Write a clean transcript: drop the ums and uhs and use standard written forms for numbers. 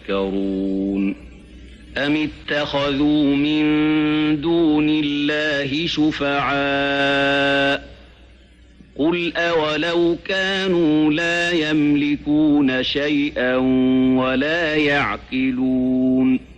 يتفكرون أم اتخذوا من دون الله شفعاء قل أولو كانوا لا يملكون شيئا ولا يعقلون